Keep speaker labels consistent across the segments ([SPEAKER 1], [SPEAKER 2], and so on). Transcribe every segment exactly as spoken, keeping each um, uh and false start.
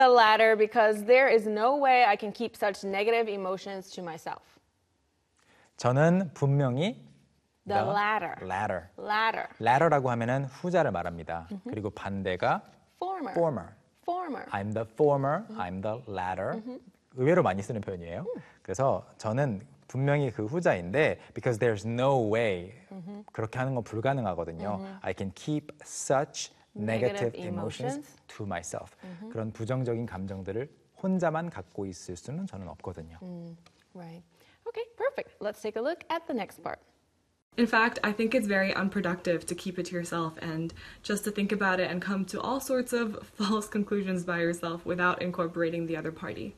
[SPEAKER 1] The latter, because there is no way I can keep such negative emotions to myself.
[SPEAKER 2] 저는 분명히
[SPEAKER 1] The, the latter.
[SPEAKER 2] latter.
[SPEAKER 1] Latter.
[SPEAKER 2] latter라고 하면은 후자를 말합니다. Mm-hmm. 그리고 반대가
[SPEAKER 1] former.
[SPEAKER 2] former.
[SPEAKER 1] former.
[SPEAKER 2] I'm the former, mm-hmm. I'm the latter. Mm-hmm. 의외로 많이 쓰는 표현이에요. Mm. 그래서 저는 분명히 그 후자인데 because there's no way mm-hmm. 그렇게 하는 건 불가능하거든요. Mm-hmm. I can keep such negative, negative emotions, emotions to myself. Mm-hmm. 그런 부정적인 감정들을 혼자만 갖고 있을 수는 저는 없거든요.
[SPEAKER 1] Mm, right. Okay, perfect. Let's take a look at the next part.
[SPEAKER 3] In fact, I think it's very unproductive to keep it to yourself and just to think about it and come to all sorts of false conclusions by yourself without incorporating the other party.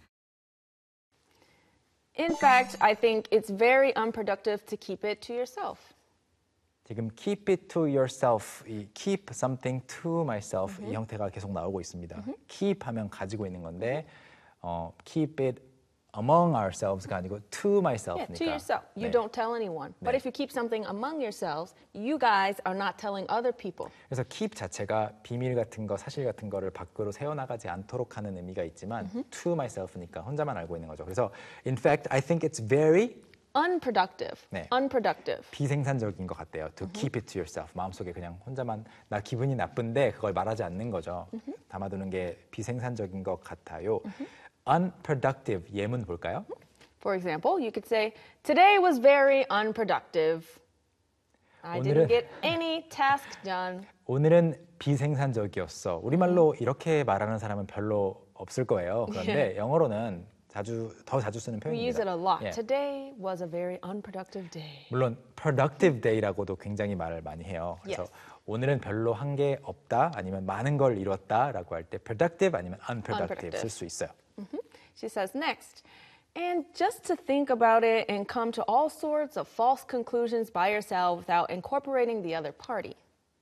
[SPEAKER 1] In fact, I think it's very unproductive to keep it to yourself.
[SPEAKER 2] 지금 keep it to yourself, 이 keep something to myself mm-hmm. 이 형태가 계속 나오고 있습니다. Mm-hmm. keep 하면 가지고 있는 건데 어, keep it among ourselves가 아니고 to myself니까.
[SPEAKER 1] Yeah, to yourself. You
[SPEAKER 2] 네.
[SPEAKER 1] don't tell anyone.
[SPEAKER 2] 네.
[SPEAKER 1] But if you keep something among yourselves, you guys are not telling other people.
[SPEAKER 2] 그래서 keep 자체가 비밀 같은 거, 사실 같은 거를 밖으로 새어나가지 않도록 하는 의미가 있지만 mm-hmm. to myself니까 혼자만 알고 있는 거죠. 그래서 in fact, I think it's very
[SPEAKER 1] unproductive.
[SPEAKER 2] 네.
[SPEAKER 1] unproductive.
[SPEAKER 2] 비생산적인 것 같대요. To mm-hmm. keep it to yourself. 마음속에 그냥 혼자만 나 기분이 나쁜데 그걸 말하지 않는 거죠. Mm-hmm. 담아두는 게 비생산적인 것 같아요. Mm-hmm. unproductive 예문 볼까요?
[SPEAKER 1] For example, you could say, today was very unproductive. I
[SPEAKER 2] 오늘은,
[SPEAKER 1] didn't get any task done.
[SPEAKER 2] 오늘은 비생산적이었어. 우리말로 이렇게 말하는 사람은 별로 없을 거예요. 그런데
[SPEAKER 1] Yeah.
[SPEAKER 2] 영어로는 자주 더 자주 쓰는
[SPEAKER 1] We use
[SPEAKER 2] 표현입니다.
[SPEAKER 1] it a lot.
[SPEAKER 2] 예.
[SPEAKER 1] Today was a very unproductive day.
[SPEAKER 2] 물론 productive day라고도 굉장히 말을 많이 해요. 그래서
[SPEAKER 1] Yes.
[SPEAKER 2] 오늘은 별로 한 게 없다 아니면 많은 걸 이뤘다라고 할 때 productive 아니면 unproductive,
[SPEAKER 1] unproductive.
[SPEAKER 2] 쓸 수 있어요.
[SPEAKER 1] Mm-hmm. She says next, and just to think about it and come to all sorts of false conclusions by yourself without incorporating the other party.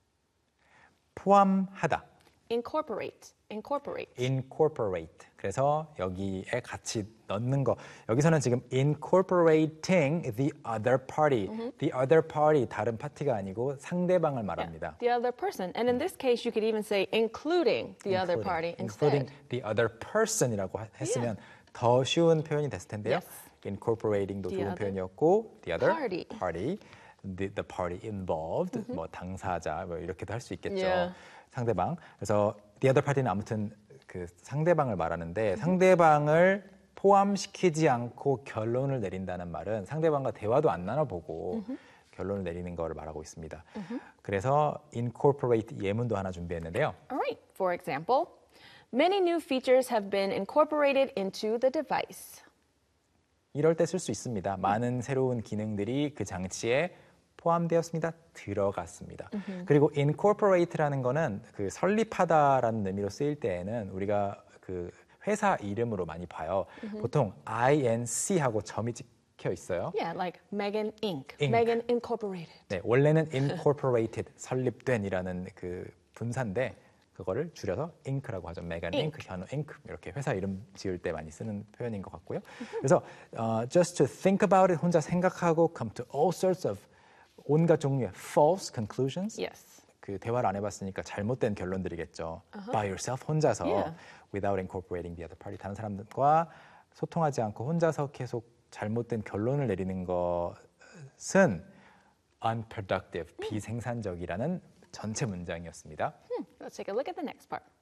[SPEAKER 2] 포함하다.
[SPEAKER 1] Incorporate. Incorporate.
[SPEAKER 2] incorporate. 그래서 여기에 같이 넣는 거. 여기서는 지금 incorporating the other party. Mm-hmm. The other party, 다른 파티가 아니고 상대방을 말합니다.
[SPEAKER 1] Yeah, the other person. And in this case, you could even say including the
[SPEAKER 2] including,
[SPEAKER 1] other party
[SPEAKER 2] including
[SPEAKER 1] instead.
[SPEAKER 2] the other person이라고 했으면
[SPEAKER 1] Yeah.
[SPEAKER 2] 더 쉬운 표현이 됐을 텐데요.
[SPEAKER 1] Yes.
[SPEAKER 2] incorporating도
[SPEAKER 1] The
[SPEAKER 2] 좋은
[SPEAKER 1] other
[SPEAKER 2] 표현이었고 the other
[SPEAKER 1] party.
[SPEAKER 2] party, the, the party involved, mm-hmm. 뭐 당사자 뭐 이렇게도 할 수 있겠죠.
[SPEAKER 1] Yeah.
[SPEAKER 2] 상대방. 그래서 the other party는 아무튼 그 상대방을 말하는데 상대방을 포함시키지 않고 결론을 내린다는 말은 상대방과 대화도 안 나눠보고 mm-hmm. 결론을 내리는 거를 말하고 있습니다. Mm-hmm. 그래서 incorporate 예문도 하나 준비했는데요.
[SPEAKER 1] Alright, for example, many new features have been incorporated into the device.
[SPEAKER 2] 이럴 때 쓸 수 있습니다. 많은 새로운 기능들이 그 장치에 포함되었습니다. 들어갔습니다. Mm-hmm. 그리고 incorporate라는 거는 그 설립하다라는 의미로 쓰일 때에는 우리가 그 회사 이름으로 많이 봐요. Mm-hmm. 보통 아이엔씨하고 점이 찍혀 있어요.
[SPEAKER 1] Yeah, like Megan Inc.
[SPEAKER 2] Inc.
[SPEAKER 1] Megan Incorporated.
[SPEAKER 2] 네, 원래는 incorporated, 설립된이라는 그 분사인데 그거를 줄여서 in크라고 하죠. 메간 잉크, 현우 잉크 이렇게 회사 이름 지을 때 많이 쓰는 표현인 것 같고요. 그래서 uh, just to think about it, 혼자 생각하고 come to all sorts of 온갖 종류의 false conclusions.
[SPEAKER 1] Yes.
[SPEAKER 2] 그 대화를 안 해봤으니까 잘못된 결론들이겠죠. Uh-huh. By yourself, 혼자서
[SPEAKER 1] Yeah.
[SPEAKER 2] without incorporating the other party. 다른 사람들과 소통하지 않고 혼자서 계속 잘못된 결론을 내리는 것은 unproductive, 음. 비생산적이라는 전체 문장이었습니다.
[SPEAKER 1] Hmm. Let's take a look at the next part.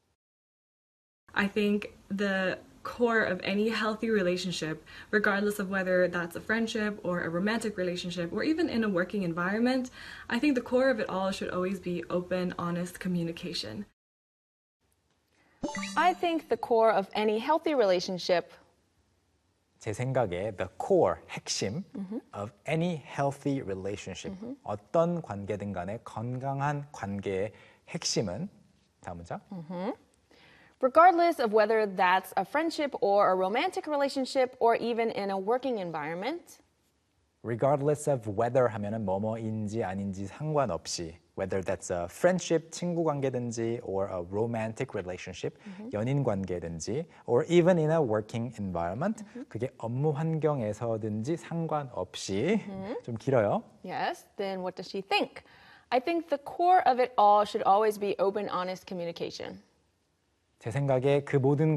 [SPEAKER 3] I think the core of any healthy relationship, regardless of whether that's a friendship or a romantic relationship or even in a working environment, I think the core of it all should always be open, honest communication.
[SPEAKER 1] I think the core of any healthy relationship
[SPEAKER 2] 제 생각에 the core, 핵심 mm-hmm. of any healthy relationship, mm-hmm. 어떤 관계든 간에 건강한 관계의 핵심은 다음 문장.
[SPEAKER 1] Mm-hmm. Regardless of whether that's a friendship or a romantic relationship or even in a working environment.
[SPEAKER 2] Regardless of whether 하면은 뭐뭐인지 아닌지 상관없이 whether that's a friendship, 친구 관계든지 or a romantic relationship, mm-hmm. 연인 관계든지 or even in a working environment, mm-hmm. 그게 업무 환경에서든지 상관없이 mm-hmm. 좀 길어요.
[SPEAKER 1] Yes, then what does she think? I think the core of it all should always be open, honest communication.
[SPEAKER 2] 제 생각에 그 모든